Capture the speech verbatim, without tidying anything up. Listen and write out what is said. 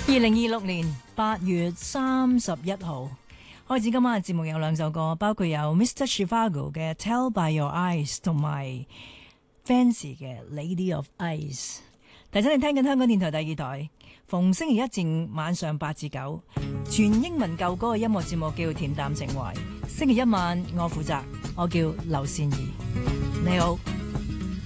二零二六年八月三十一號開始，今晚嘅節目有兩首歌，包括有 Mister Chivago 嘅 Tell by Your Eyes 同埋 Fancy 嘅 Lady of Ice。提醒你聽緊香港電台第二台，逢星期一至五晚上八至九，全英文舊歌嘅音樂節目叫《恬淡情懷》。星期一晚我負責，我叫劉善儀。你好。